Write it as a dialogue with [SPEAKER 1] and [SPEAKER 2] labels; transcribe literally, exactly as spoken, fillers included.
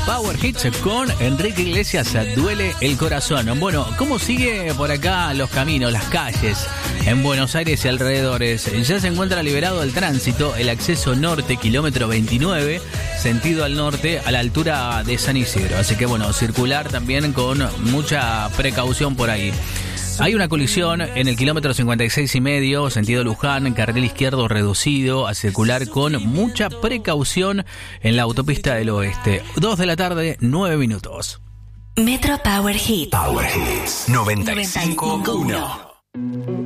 [SPEAKER 1] Power Hits con Enrique Iglesias, Duele el Corazón. Bueno, ¿cómo sigue por acá los caminos, las calles en Buenos Aires y alrededores? Ya se encuentra liberado el tránsito, el acceso norte, kilómetro veintinueve, sentido al norte, a la altura de San Isidro. Así que bueno, circular también con mucha precaución por ahí. Hay una colisión en el kilómetro cincuenta y seis y medio, sentido Luján, carril izquierdo reducido, a circular con mucha precaución en la autopista del oeste. Dos de la tarde, nueve minutos.
[SPEAKER 2] Metro Power Hits.
[SPEAKER 3] Power Hits noventa y cinco punto uno.